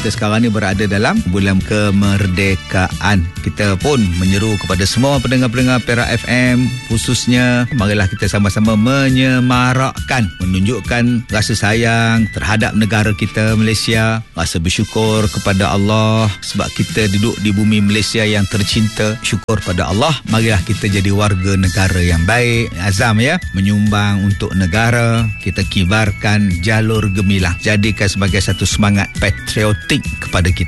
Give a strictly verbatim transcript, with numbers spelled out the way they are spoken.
kita sekarang ni berada dalam bulan kemerdekaan. Kita pun menyeru kepada semua pendengar-pendengar Perak F M khususnya, marilah kita sama-sama menyemarakkan, menunjukkan rasa sayang terhadap negara kita Malaysia, rasa bersyukur kepada Allah sebab kita duduk di bumi Malaysia yang tercinta. Syukur pada Allah, marilah kita jadi warga negara yang baik, azam ya, menyumbang untuk negara. Kita kibarkan jalur gemilang, jadikan sebagai satu semangat patriotik kepada kita.